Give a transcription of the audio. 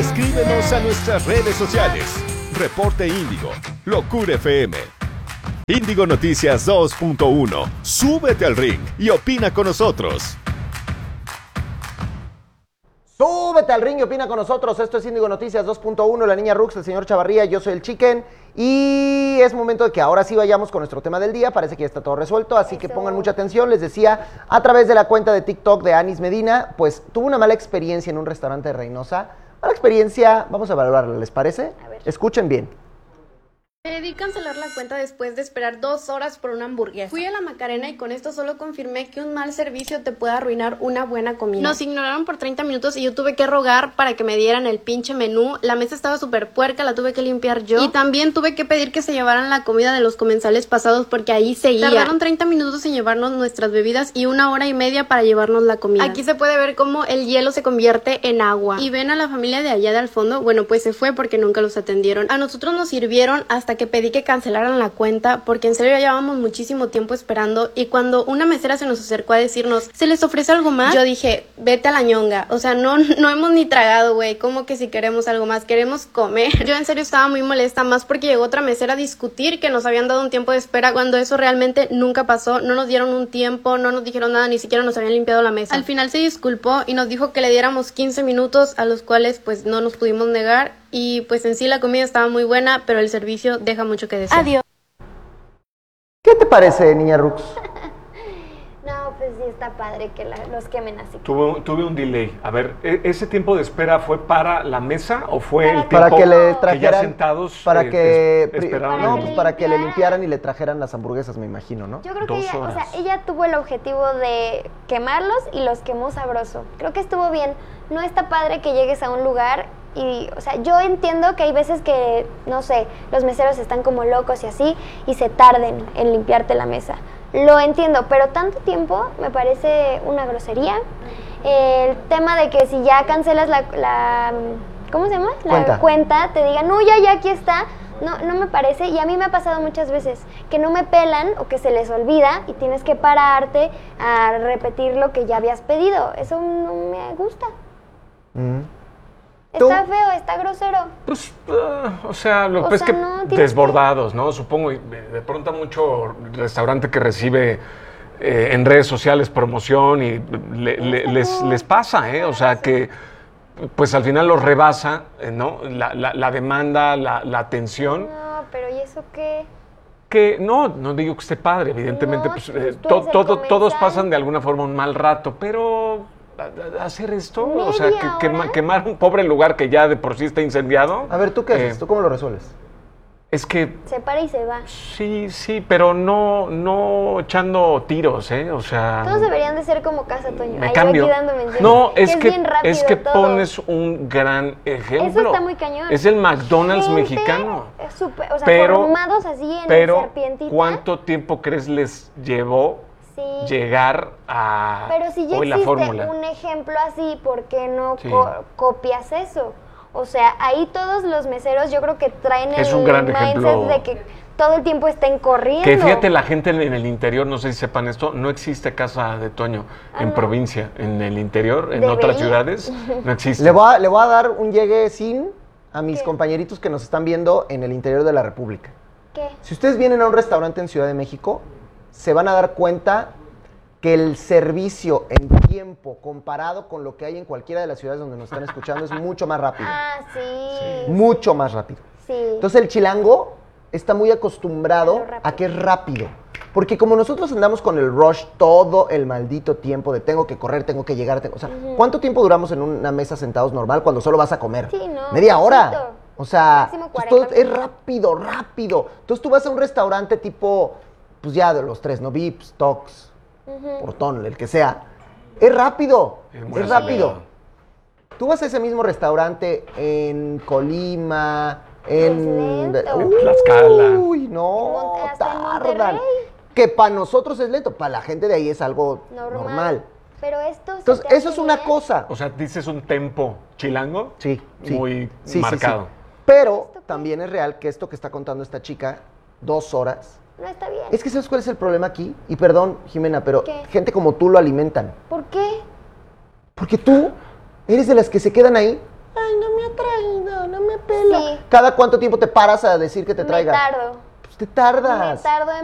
Escríbenos a nuestras redes sociales. Reporte Índigo, Locura FM. Índigo Noticias 2.1. Súbete al ring y opina con nosotros. Súbete al ring y opina con nosotros. Esto es Índigo Noticias 2.1. La niña Rux, el señor Chavarría, yo soy el Chicken. Y es momento de que ahora sí vayamos con nuestro tema del día. Parece que ya está todo resuelto, así que pongan mucha atención. Les decía, a través de la cuenta de TikTok de Anis Medina, pues tuvo una mala experiencia en un restaurante de Reynosa. Mala experiencia, vamos a evaluarla, ¿les parece? A ver. Escuchen bien. Decidí cancelar la cuenta después de esperar 2 horas por una hamburguesa. Fui a la Macarena y con esto solo confirmé que un mal servicio te puede arruinar una buena comida. Nos ignoraron por 30 minutos y yo tuve que rogar para que me dieran el pinche menú. La mesa estaba súper puerca, la tuve que limpiar yo. Y también tuve que pedir que se llevaran la comida de los comensales pasados porque ahí seguía. Tardaron 30 minutos en llevarnos nuestras bebidas y 1 hora y media para llevarnos la comida. Aquí se puede ver cómo el hielo se convierte en agua. Y ven a la familia de allá de al fondo, bueno, pues se fue porque nunca los atendieron. A nosotros nos sirvieron hasta que pedí que cancelaran la cuenta porque en serio ya llevábamos muchísimo tiempo esperando y cuando una mesera se nos acercó a decirnos ¿se les ofrece algo más? Yo dije, vete a la ñonga, o sea, no hemos ni tragado, güey, ¿cómo que si queremos algo más? Queremos comer. Yo en serio estaba muy molesta, más porque llegó otra mesera a discutir que nos habían dado un tiempo de espera cuando eso realmente nunca pasó, no nos dieron un tiempo, no nos dijeron nada, ni siquiera nos habían limpiado la mesa. Al final se disculpó y nos dijo que le diéramos 15 minutos a los cuales pues no nos pudimos negar. Y pues en sí la comida estaba muy buena, pero el servicio deja mucho que desear. Adiós. ¿Qué te parece, niña Rux? No, pues sí está padre que los quemen así. Tuve un delay. A ver, ¿ese tiempo de espera fue para la mesa o fue el tiempo para que le trajeran, que ya sentados para que esperaban? no, pues para que le limpiaran y le trajeran las hamburguesas, me imagino, ¿no? Yo creo que 2 ella, horas. o sea, ella tuvo el objetivo de quemarlos y los quemó sabroso. Creo que estuvo bien. No está padre que llegues a un lugar y, o sea, yo entiendo que hay veces que, no sé, los meseros están como locos y así y se tarden en limpiarte la mesa. Lo entiendo, pero tanto tiempo me parece una grosería. El tema de que si ya cancelas la ¿cómo se llama? La cuenta, te digan, no, ya aquí está. No me parece, y a mí me ha pasado muchas veces que no me pelan o que se les olvida y tienes que pararte a repetir lo que ya habías pedido. Eso no me gusta. Está feo, está grosero. Pues, o sea, lo que es que desbordados, ¿no? Supongo, de pronto mucho restaurante que recibe en redes sociales promoción y les pasa, ¿eh? O sea, que pues al final los rebasa, ¿no? La demanda, la atención. No, pero ¿y eso qué? Que no digo que esté padre, evidentemente, No, pues, comensal. todos pasan de alguna forma un mal rato, pero hacer esto, o sea, quemar un pobre lugar que ya de por sí está incendiado. A ver, ¿tú qué haces? ¿Tú cómo lo resuelves? Es que Se para y se va. sí, pero no echando tiros, o sea. Todos deberían de ser como Casa Toño. Me cambio. Yo aquí dándome en serio. No, bien rápido es que todo. pones un gran ejemplo. Eso está muy cañón. Es el McDonald's Gente, mexicano. Super, o sea, Pero- formados así en Pero, serpientita. ¿cuánto tiempo crees les llevó llegar a Pero si ya hoy la existe fórmula? un ejemplo así, ¿por qué no Sí. copias eso? O sea, ahí todos los meseros yo creo que traen Es el un gran mindset ejemplo. de que todo el tiempo estén corriendo. Que fíjate, la gente en el interior, no sé si sepan esto, no existe Casa de Toño en provincia, en el interior, en otras ciudades, no existe. Le voy a dar un llegue sin a mis compañeritos que nos están viendo en el interior de la República. ¿Qué? Si ustedes vienen a un restaurante en Ciudad de México, se van a dar cuenta que el servicio en tiempo comparado con lo que hay en cualquiera de las ciudades donde nos están escuchando es mucho más rápido. Ah, sí. Mucho más rápido. Sí. Entonces el chilango está muy acostumbrado a que es rápido. Porque como nosotros andamos con el rush todo el maldito tiempo de tengo que correr, tengo que llegar, o sea, ¿cuánto tiempo duramos en una mesa sentados normal cuando solo vas a comer? Sí, no, media hora. poquito. O sea, Máximo pues 40 todo es rápido. Entonces tú vas a un restaurante tipo, pues ya de los tres, ¿no? Vips, Tox, Portón, el que sea. Es rápido, muy es rápido. acelerado. Tú vas a ese mismo restaurante en Colima, en lento. En Tlaxcala. Uy, no, Hasta en tardan. Monterrey. Que para nosotros es lento, para la gente de ahí es algo normal. Pero esto se Entonces, te eso hace es una bien. cosa. O sea, dices un tempo chilango Sí. muy Sí, marcado. sí. Pero también es real que esto que está contando esta chica, 2 horas. No está bien. Es que ¿sabes cuál es el problema aquí? Y perdón, Jimena, pero ¿Qué? gente como tú lo alimentan. ¿Por qué? Porque tú eres de las que se quedan ahí. Ay, no me atraen. ¿Cada cuánto tiempo te paras a decir que te traiga? Me tardo. Pues te tardas. Me tardo